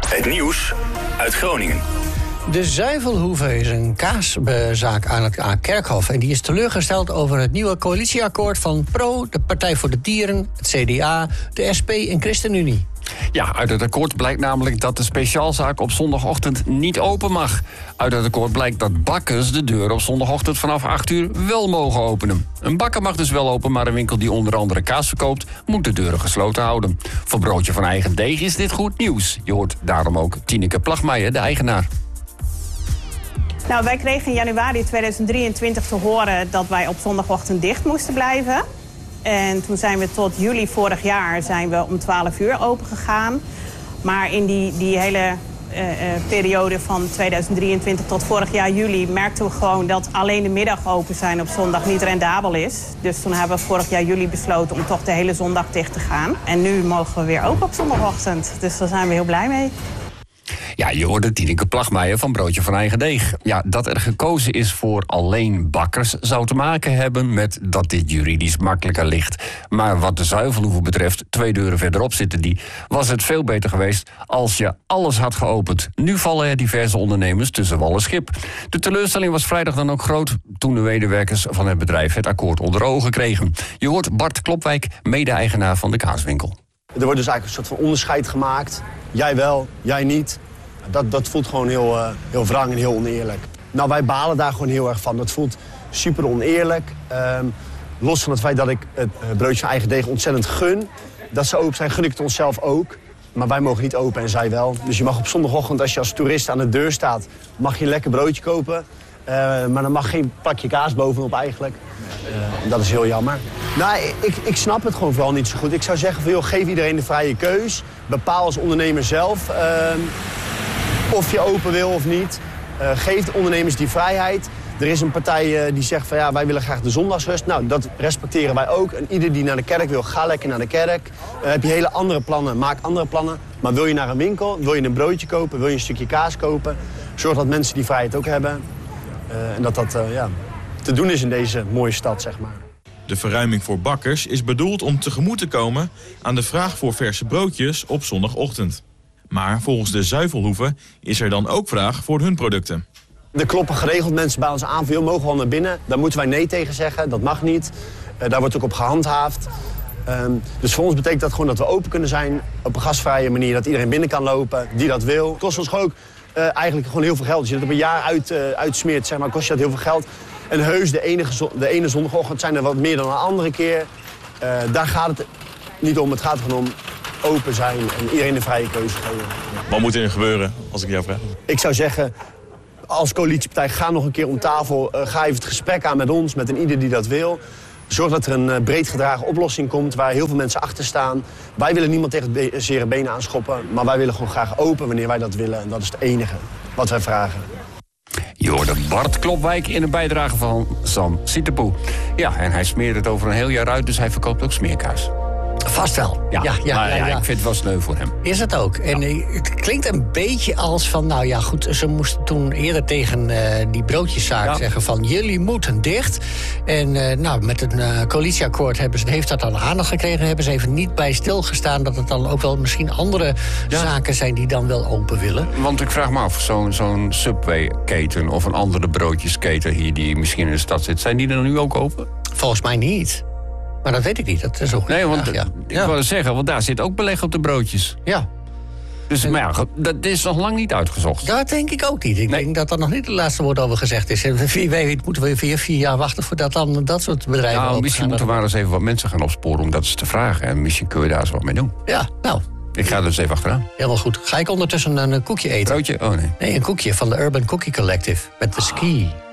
Het nieuws uit Groningen. De Zuivelhoeve is een kaaszaak aan het Kerkhof. En die is teleurgesteld over het nieuwe coalitieakkoord van PRO, de Partij voor de Dieren, het CDA, de SP en ChristenUnie. Ja, uit het akkoord blijkt namelijk dat de speciaalzaak op zondagochtend niet open mag. Uit het akkoord blijkt dat bakkers de deur op zondagochtend vanaf 8 uur wel mogen openen. Een bakker mag dus wel open, maar een winkel die onder andere kaas verkoopt moet de deuren gesloten houden. Voor Broodje van Eigen Deeg is dit goed nieuws. Je hoort daarom ook Tineke Plagmeijer, de eigenaar. Nou, wij kregen in januari 2023 te horen dat wij op zondagochtend dicht moesten blijven. En toen zijn we tot juli vorig jaar zijn we om 12 uur open gegaan. Maar in die hele periode van 2023 tot vorig jaar juli merkten we gewoon dat alleen de middag open zijn op zondag niet rendabel is. Dus toen hebben we vorig jaar juli besloten om toch de hele zondag dicht te gaan. En nu mogen we weer open op zondagochtend. Dus daar zijn we heel blij mee. Ja, je hoorde Tineke Plagmeijer van Broodje van Eigen Deeg. Ja, dat er gekozen is voor alleen bakkers zou te maken hebben met dat dit juridisch makkelijker ligt. Maar wat de Zuivelhoeve betreft, 2 deuren verderop zitten die, was het veel beter geweest als je alles had geopend. Nu vallen er diverse ondernemers tussen wal en schip. De teleurstelling was vrijdag dan ook groot toen de medewerkers van het bedrijf het akkoord onder ogen kregen. Je hoort Bart Klopwijk, mede-eigenaar van de kaaswinkel. Er wordt dus eigenlijk een soort van onderscheid gemaakt. Jij wel, jij niet. Dat voelt gewoon heel wrang en heel oneerlijk. Nou, wij balen daar gewoon heel erg van. Dat voelt super oneerlijk. Los van het feit dat ik het Broodje van Eigen Deeg ontzettend gun. Dat ze open zijn, gun ik het onszelf ook. Maar wij mogen niet open en zij wel. Dus je mag op zondagochtend, als je als toerist aan de deur staat, mag je een lekker broodje kopen. Maar dan mag geen plakje kaas bovenop eigenlijk. Dat is heel jammer. Nou, ik snap het gewoon vooral niet zo goed. Ik zou zeggen van, joh, geef iedereen de vrije keus. Bepaal als ondernemer zelf of je open wil of niet. Geef de ondernemers die vrijheid. Er is een partij die zegt van ja, wij willen graag de zondagsrust. Nou, dat respecteren wij ook. En ieder die naar de kerk wil, ga lekker naar de kerk. Heb je hele andere plannen, maak andere plannen. Maar wil je naar een winkel, wil je een broodje kopen, wil je een stukje kaas kopen. Zorg dat mensen die vrijheid ook hebben. En dat te doen is in deze mooie stad, zeg maar. De verruiming voor bakkers is bedoeld om tegemoet te komen aan de vraag voor verse broodjes op zondagochtend. Maar volgens de Zuivelhoeve is er dan ook vraag voor hun producten. Er kloppen geregeld mensen bij ons aan van, mogen we wel naar binnen. Daar moeten wij nee tegen zeggen, dat mag niet. Daar wordt ook op gehandhaafd. Dus voor ons betekent dat gewoon dat we open kunnen zijn op een gastvrije manier. Dat iedereen binnen kan lopen, die dat wil. Het kost ons gewoon ook eigenlijk gewoon heel veel geld. Als je dat op een jaar uitsmeert, zeg maar, kost je dat heel veel geld. En heus, de ene zondagochtend zijn er wat meer dan een andere keer. Daar gaat het niet om. Het gaat gewoon om open zijn en iedereen de vrije keuze geven. Wat moet er gebeuren, als ik jou vraag? Ik zou zeggen, als coalitiepartij, ga nog een keer om tafel. Ga even het gesprek aan met ons, met een ieder die dat wil. Zorg dat er een breed gedragen oplossing komt waar heel veel mensen achter staan. Wij willen niemand tegen het zere benen aanschoppen, maar wij willen gewoon graag open wanneer wij dat willen. En dat is het enige wat wij vragen. Je hoorde Bart Klopwijk in een bijdrage van Sam Sietepoe. Ja, en hij smeert het over een heel jaar uit, dus hij verkoopt ook smeerkaas. Vast wel. Ja, ik vind het wel sneu voor hem. Is het ook. En het klinkt een beetje als van, nou ja goed, ze moesten toen eerder tegen die broodjeszaak zeggen van, jullie moeten dicht. En met een coalitieakkoord heeft dat dan aandacht gekregen. Hebben ze even niet bij stilgestaan dat het dan ook wel misschien andere zaken zijn die dan wel open willen. Want ik vraag me af, zo'n Subway-keten of een andere broodjesketen hier die misschien in de stad zit, zijn die er nu ook open? Volgens mij niet. Maar dat weet ik niet. Dat is ook nee, want ik wou zeggen, want daar zit ook beleg op de broodjes. Ja. Dus maar ja, dat is nog lang niet uitgezocht. Dat denk ik ook niet. Ik denk dat er nog niet het laatste woord over gezegd is. En wie weet moeten we weer 4 jaar wachten voordat dan dat soort bedrijven nou, misschien moeten we maar eens even wat mensen gaan opsporen om dat eens te vragen. En misschien kun je daar eens wat mee doen. Ja, nou. Ik ga er dus even achteraan. Helemaal goed. Ga ik ondertussen een koekje eten? Broodje? Oh nee. Nee, een koekje van de Urban Cookie Collective. Met de ski.